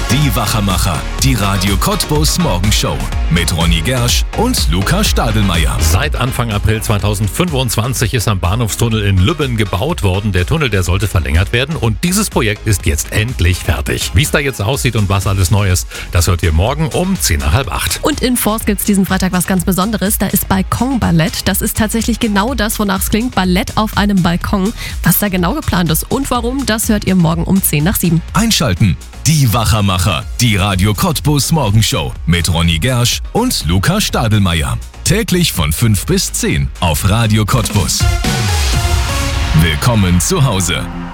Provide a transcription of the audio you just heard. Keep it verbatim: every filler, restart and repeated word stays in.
Die Wachermacher, die Radio Cottbus Morgenshow mit Ronny Gersch und Luca Stadelmeier. Seit Anfang April zweitausendfünfundzwanzig ist am Bahnhofstunnel in Lübben gebaut worden. Der Tunnel, der sollte verlängert werden und dieses Projekt ist jetzt endlich fertig. Wie es da jetzt aussieht und was alles neu ist, das hört ihr morgen um zehn nach halb acht. Und in Forst gibt's diesen Freitag was ganz Besonderes. Da ist Balkonballett. Das ist tatsächlich genau das, wonach es klingt. Ballett auf einem Balkon. Was da genau geplant ist und warum, das hört ihr morgen um zehn nach sieben. Einschalten. Die Wachermacher, die Radio Cottbus Morgenshow mit Ronny Gersch und Luca Stadelmeier. Täglich von fünf bis zehn auf Radio Cottbus. Willkommen zu Hause.